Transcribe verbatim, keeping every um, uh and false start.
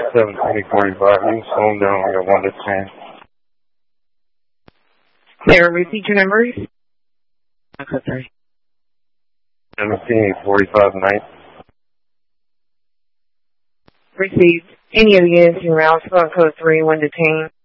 seven twenty forty-five. You can slow them down. We got one to ten. There, repeat your numbers. Okay, sorry. seventeen forty-five night. Received. Any of the units in routes on code three, one to ten.